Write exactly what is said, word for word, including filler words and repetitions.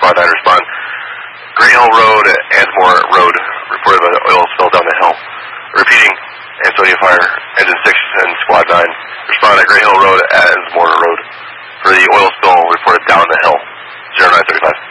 Squad nine, respond. Green Hill Road, Ansmore Road, reported an oil spill down the hill. Repeating, Ansonia Fire, Engine six and Squad nine, respond at Green Hill Road, Ansmore Road, for the oil spill reported down the hill. zero nine thirty-five.